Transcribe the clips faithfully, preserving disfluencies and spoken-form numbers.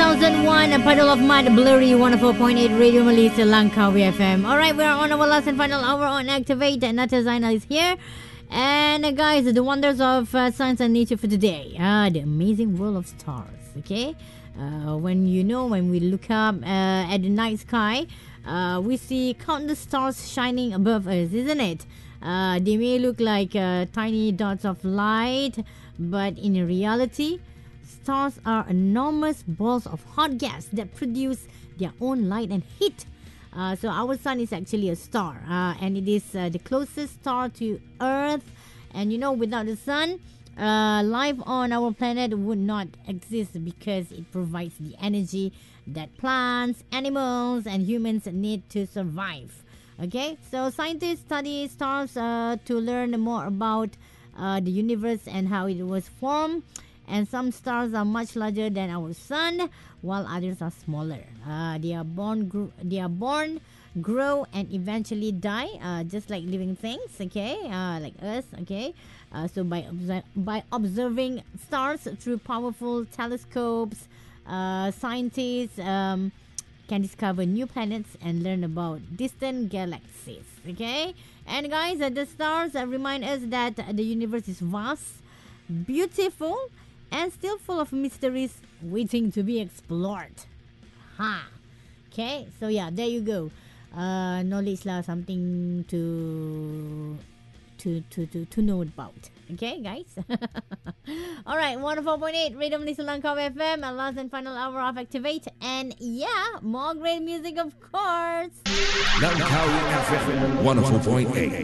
thousand one, A Puddle of Mud, Blurry, one oh four point eight Radio Malaysia, Langkawi F M. Alright, we're on our last and final hour on Activate. Nata Zainal is here. And uh, guys, the wonders of uh, science and nature for today. Ah, the amazing world of stars, okay? Uh, when you know, when we look up uh, at the night sky, uh, we see countless stars shining above us, isn't it? Uh, they may look like uh, tiny dots of light, but in reality, stars are enormous balls of hot gas that produce their own light and heat. Uh, so our sun is actually a star, uh, and it is uh, the closest star to Earth. And you know, without the sun, uh, life on our planet would not exist because it provides the energy that plants, animals, and humans need to survive. Okay, so scientists study stars uh, to learn more about uh, the universe and how it was formed. And some stars are much larger than our sun, while others are smaller. Uh, they are born, gr- they are born, grow, and eventually die, uh, just like living things. Okay, uh, like us. Okay, uh, so by obser- by observing stars through powerful telescopes, uh, scientists um, can discover new planets and learn about distant galaxies. Okay, and guys, uh, the stars uh, remind us that the universe is vast, beautiful, and still full of mysteries waiting to be explored. Ha! Okay, so yeah, there you go. Uh, knowledge lah, something to to to to to know about. Okay, guys. All right, one oh four point eight Radio Malaysia Langkawi F M, our last and final hour of Activate, and yeah, more great music, of course. Langkawi F M one oh four point eight.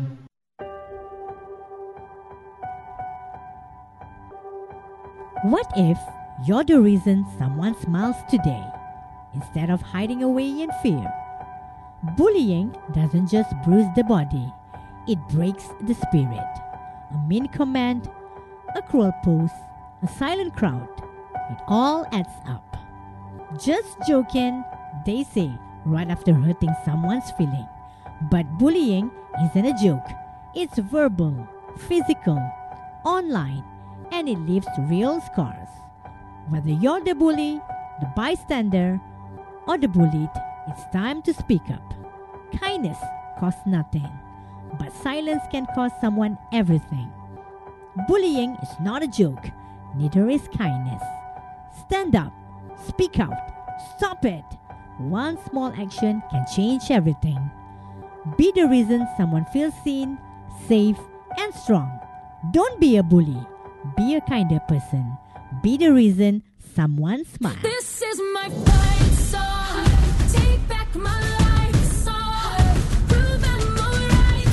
What if you're the reason someone smiles today instead of hiding away in fear? Bullying doesn't just bruise the body, it breaks the spirit. A mean comment, a cruel post, a silent crowd, it all adds up. Just joking, they say, right after hurting someone's feeling. But bullying isn't a joke. It's verbal, physical, online, and it leaves real scars. Whether you're the bully, the bystander, or the bullied, it's time to speak up. Kindness costs nothing, but silence can cost someone everything. Bullying is not a joke, neither is kindness. Stand up, speak out, stop it. One small action can change everything. Be the reason someone feels seen, safe, and strong. Don't be a bully. Be a kinder person. Be the reason someone smiles. This is my fight song. Take back my life song. Prove I'm alright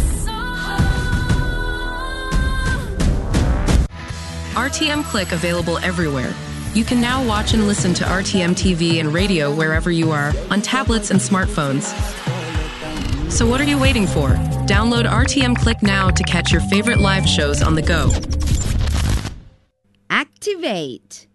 song. R T M Click available everywhere. You can now watch and listen to R T M T V and radio wherever you are on tablets and smartphones. So what are you waiting for? Download R T M Click now to catch your favorite live shows on the go. Activate.